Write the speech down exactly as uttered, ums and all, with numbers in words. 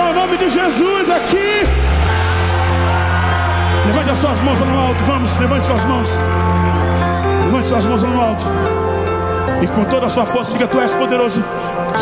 glorificar o nome de Jesus aqui. Levante as suas mãos lá no alto. Vamos, levante suas mãos. Levante suas mãos lá no alto. E com toda a sua força diga: tu és poderoso.